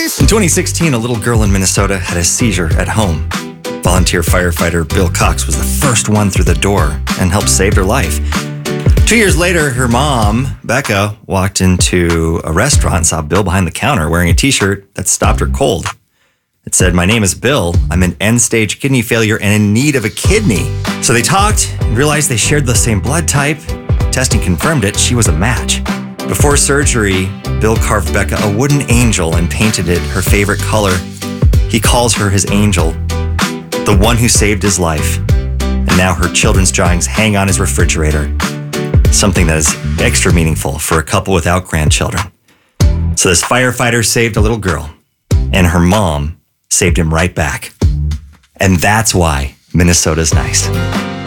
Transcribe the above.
In 2016, a little girl in Minnesota had a seizure at home. Volunteer firefighter Bill Cox was the first one through the door and helped save her life. 2 years later, her mom, Becca, walked into a restaurant and saw Bill behind the counter wearing a t-shirt that stopped her cold. It said, "My name is Bill. I'm in end-stage kidney failure and in need of a kidney." So they talked and realized they shared the same blood type. Testing confirmed it. She was a match. Before surgery, Bill carved Becca a wooden angel and painted it her favorite color. He calls her his angel, the one who saved his life. And now her children's drawings hang on his refrigerator. Something that is extra meaningful for a couple without grandchildren. So this firefighter saved a little girl, and her mom saved him right back. And that's why Minnesota's nice.